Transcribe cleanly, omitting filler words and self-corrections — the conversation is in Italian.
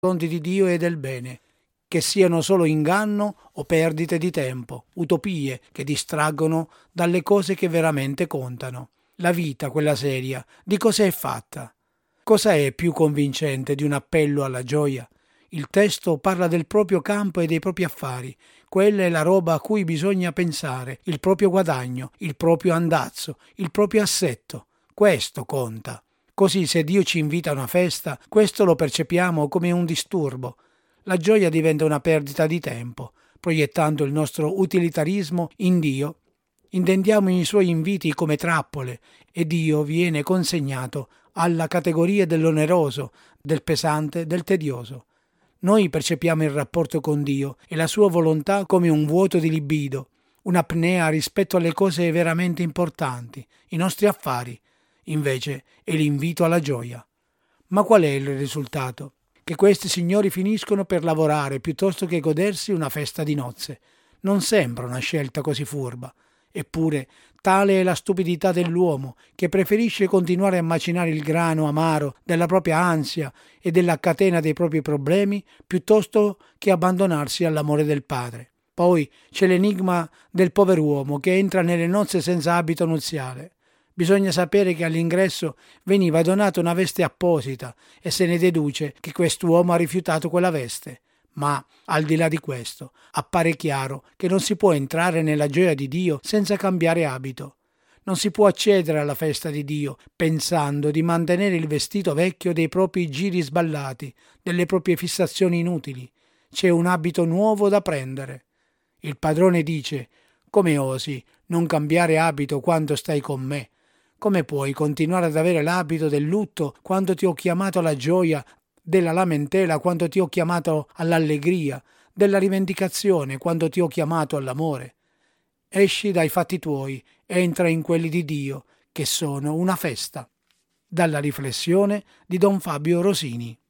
confronti di Dio e del bene, che siano solo inganno o perdite di tempo, utopie che distraggono dalle cose che veramente contano. La vita, quella seria, di cosa è fatta? Cosa è più convincente di un appello alla gioia? Il testo parla del proprio campo e dei propri affari. Quella è la roba a cui bisogna pensare, il proprio guadagno, il proprio andazzo, il proprio assetto. Questo conta. Così se Dio ci invita a una festa, questo lo percepiamo come un disturbo. La gioia diventa una perdita di tempo. Proiettando il nostro utilitarismo in Dio, intendiamo i suoi inviti come trappole e Dio viene consegnato alla categoria dell'oneroso, del pesante, del tedioso. Noi percepiamo il rapporto con Dio e la sua volontà come un vuoto di libido, un'apnea rispetto alle cose veramente importanti, i nostri affari. Invece è l'invito alla gioia. Ma qual è il risultato? Che questi signori finiscono per lavorare piuttosto che godersi una festa di nozze. Non sembra una scelta così furba. Eppure tale è la stupidità dell'uomo, che preferisce continuare a macinare il grano amaro della propria ansia e della catena dei propri problemi piuttosto che abbandonarsi all'amore del Padre. Poi c'è l'enigma del pover'uomo che entra nelle nozze senza abito nuziale. Bisogna sapere che all'ingresso veniva donata una veste apposita e se ne deduce che quest'uomo ha rifiutato quella veste. Ma, al di là di questo, appare chiaro che non si può entrare nella gioia di Dio senza cambiare abito. Non si può accedere alla festa di Dio pensando di mantenere il vestito vecchio dei propri giri sballati, delle proprie fissazioni inutili. C'è un abito nuovo da prendere. Il padrone dice: «Come osi non cambiare abito quando stai con me? Come puoi continuare ad avere l'abito del lutto quando ti ho chiamato alla gioia, della lamentela quando ti ho chiamato all'allegria, della rivendicazione quando ti ho chiamato all'amore? Esci dai fatti tuoi, entra in quelli di Dio, che sono una festa». Dalla riflessione di Don Fabio Rosini.